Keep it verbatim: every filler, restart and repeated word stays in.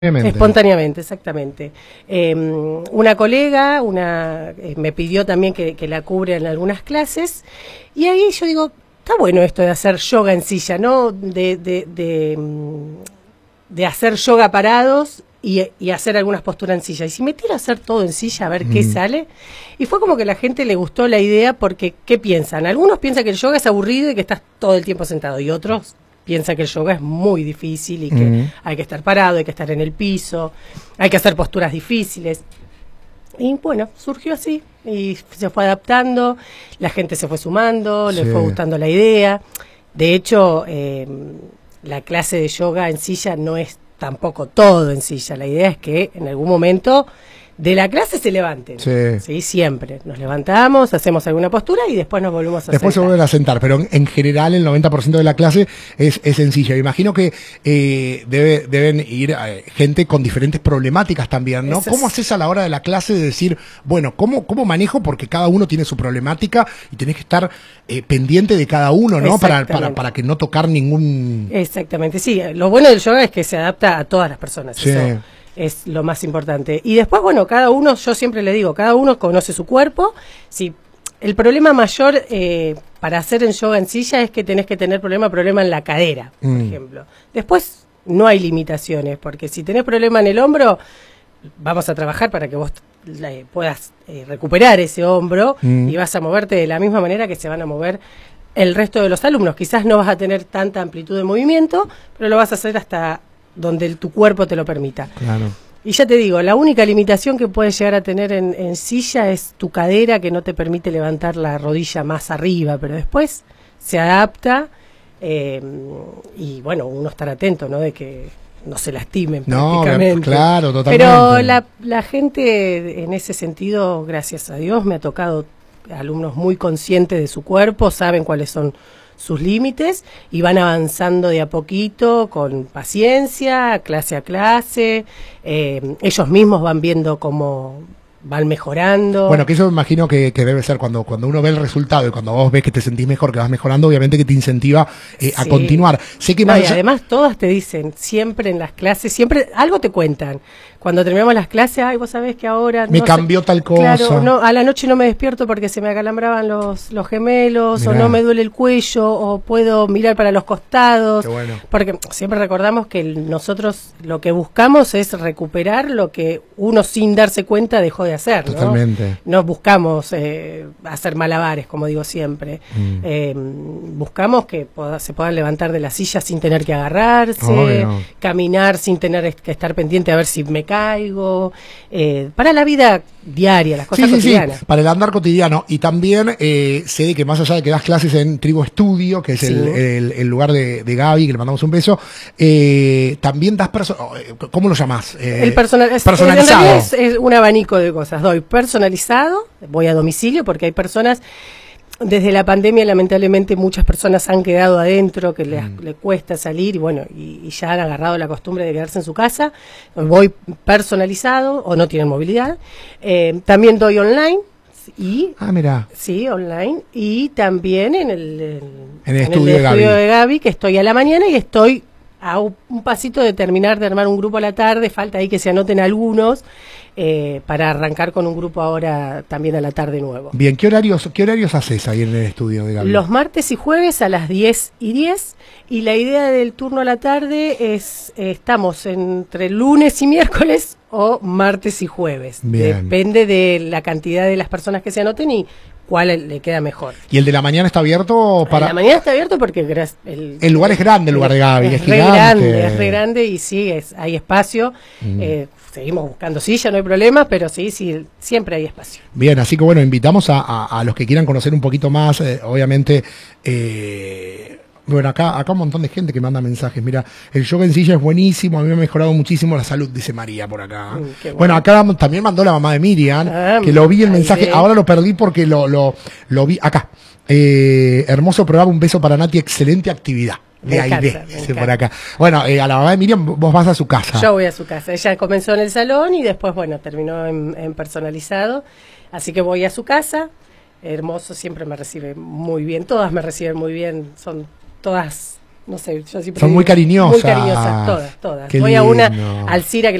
Espontáneamente, exactamente. Eh, una colega una eh, me pidió también que, que la cubra en algunas clases, y ahí yo digo, está bueno esto de hacer yoga en silla, ¿no? De, de, de, de hacer yoga parados y, y hacer algunas posturas en silla. Y si me tiro a hacer todo en silla, a ver mm. qué sale. Y fue como que a la gente le gustó la idea, porque ¿qué piensan? Algunos piensan que el yoga es aburrido y que estás todo el tiempo sentado, y otros piensa que el yoga es muy difícil y que uh-huh. hay que estar parado, hay que estar en el piso, hay que hacer posturas difíciles. Y bueno, surgió así y se fue adaptando, la gente se fue sumando, sí. le fue gustando la idea. De hecho, eh, la clase de yoga en silla no es tampoco todo en silla. La idea es que en algún momento de la clase se levanten, sí. ¿sí? Siempre nos levantamos, hacemos alguna postura y después nos volvemos a después sentar. Después se vuelven a sentar, pero en, en general el noventa por ciento de la clase es, es sencilla. Imagino que eh, debe, deben ir eh, gente con diferentes problemáticas también, ¿no? Eso ¿Cómo es... haces a la hora de la clase de decir, bueno, ¿cómo, cómo manejo? Porque cada uno tiene su problemática y tenés que estar eh, pendiente de cada uno, ¿no? Para, para, para que no tocar ningún... Exactamente, sí. Lo bueno del yoga es que se adapta a todas las personas. Sí. Eso es lo más importante. Y después, bueno, cada uno, yo siempre le digo, cada uno conoce su cuerpo. Si el problema mayor eh, para hacer en yoga en silla es que tenés que tener problema, problema en la cadera, por mm. ejemplo. Después no hay limitaciones, porque si tenés problema en el hombro, vamos a trabajar para que vos eh, puedas eh, recuperar ese hombro mm. y vas a moverte de la misma manera que se van a mover el resto de los alumnos. Quizás no vas a tener tanta amplitud de movimiento, pero lo vas a hacer hasta donde el, tu cuerpo te lo permita. Claro. Y ya te digo, la única limitación que puedes llegar a tener en, en silla es tu cadera, que no te permite levantar la rodilla más arriba, pero después se adapta eh, y bueno, uno estar atento, ¿no? De que no se lastimen no, prácticamente. Claro, totalmente. Pero la, la gente en ese sentido, gracias a Dios, me ha tocado alumnos muy conscientes de su cuerpo, saben cuáles son sus límites y van avanzando de a poquito con paciencia, clase a clase. Eh, ellos mismos van viendo cómo van mejorando. Bueno, que eso me imagino que, que debe ser cuando, cuando uno ve el resultado y cuando vos ves que te sentís mejor, que vas mejorando, obviamente que te incentiva eh, sí. a continuar. Sé que no, más... y además todas te dicen, siempre en las clases, siempre algo te cuentan. Cuando terminamos las clases, ay, vos sabés que ahora... Me no cambió sé, tal cosa. Claro, no, a la noche no me despierto porque se me acalambraban los, los gemelos, Mirá. o no me duele el cuello, o puedo mirar para los costados. Qué bueno. Porque siempre recordamos que nosotros lo que buscamos es recuperar lo que uno sin darse cuenta dejó de hacer, ¿no? Totalmente. No buscamos eh, hacer malabares, como digo siempre. Mm. Eh, buscamos que poda, se puedan levantar de la silla sin tener que agarrarse, Obvio. caminar sin tener que estar pendiente a ver si me caigo, eh, para la vida diaria, las cosas sí, sí, cotidianas. Sí, para el andar cotidiano. Y también eh, sé de que más allá de que das clases en Trigo Estudio, que es sí. el, el, el lugar de, de Gaby, que le mandamos un beso, eh, también das, perso ¿cómo lo llamás? Eh, el personal es, personalizado. En es, es un abanico de cosas. Doy personalizado, voy a domicilio, porque hay personas... Desde la pandemia, lamentablemente, muchas personas han quedado adentro, que les, mm. les cuesta salir, y bueno, y, y ya han agarrado la costumbre de quedarse en su casa. Voy personalizado, o no tienen movilidad. Eh, también doy online. Y, ah, mira. Sí, online. Y también en el, en, en el, en estudio, el de, estudio Gaby. de Gaby, que estoy a la mañana y estoy a un, un pasito de terminar de armar un grupo a la tarde. Falta ahí que se anoten algunos. Eh, para arrancar con un grupo ahora también a la tarde nuevo. Bien, ¿qué horarios, qué horarios haces ahí en el estudio de Gaby? Los martes y jueves a las diez y diez, y la idea del turno a la tarde es, eh, estamos entre lunes y miércoles o martes y jueves. Bien. Depende de la cantidad de las personas que se anoten y cuál le queda mejor. ¿Y el de la mañana está abierto? Para... La mañana está abierto porque el, el lugar es grande, el lugar de Gaby, es, es gigante. Re grande, es re grande y sí, es, hay espacio. Mm. Eh, seguimos buscando silla, no hay problema, pero sí, sí, siempre hay espacio. Bien, así que bueno, invitamos a, a, a los que quieran conocer un poquito más, eh, obviamente... Eh, Bueno, acá, acá un montón de gente que manda mensajes. Mira, el yoga en silla es buenísimo, a mí me ha mejorado muchísimo la salud, dice María por acá. Mm, bueno. bueno, acá también mandó la mamá de Miriam, ah, que lo vi el mensaje, bien. Ahora lo perdí porque lo, lo, lo vi acá. Eh, hermoso programa, un beso para Nati, excelente actividad. De aire, por acá. Bueno, eh, a la mamá de Miriam vos vas a su casa. Yo voy a su casa. Ella comenzó en el salón y después, bueno, terminó en, en personalizado. Así que voy a su casa. Hermoso, siempre me recibe muy bien. Todas me reciben muy bien. Son todas No sé, yo siempre son digo, muy cariñosas. Muy cariñosas, todas, todas. Qué Voy a una lindo. Alcira que